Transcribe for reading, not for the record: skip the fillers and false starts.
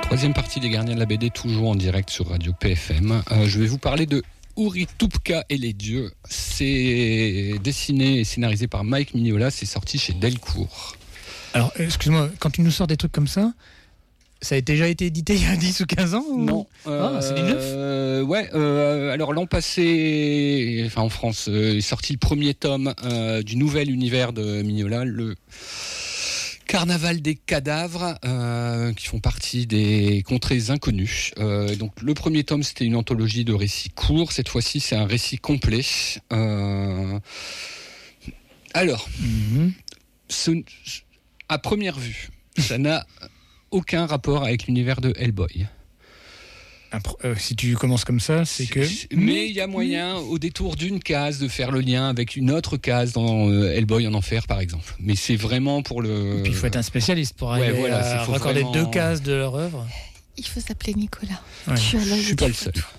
Troisième partie des Gardiens de la BD, toujours en direct sur Radio PFM. Je vais vous parler de Uri Tupka et les dieux. C'est dessiné et scénarisé par Mike Mignola, c'est sorti chez Delcourt. Alors, excuse-moi, quand tu nous sors des trucs comme ça a déjà été édité il y a 10 ou 15 ans ou... Non. C'est du neuf Ouais, alors l'an passé, en France, est sorti le premier tome du nouvel univers de Mignola, le Carnaval des cadavres, qui font partie des contrées inconnues. Donc le premier tome, c'était une anthologie de récits courts. Cette fois-ci, c'est un récit complet. Alors, à première vue, ça n'a aucun rapport avec l'univers de Hellboy. Si tu commences comme ça, c'est que... Mais il y a moyen, au détour d'une case, de faire le lien avec une autre case dans Hellboy en enfer, par exemple. Mais c'est vraiment pour le... Et puis il faut être un spécialiste pour arriver à raccorder 2 cases de leur œuvre. Il faut s'appeler Nicolas. Ouais. Tu as Je suis pas le seul.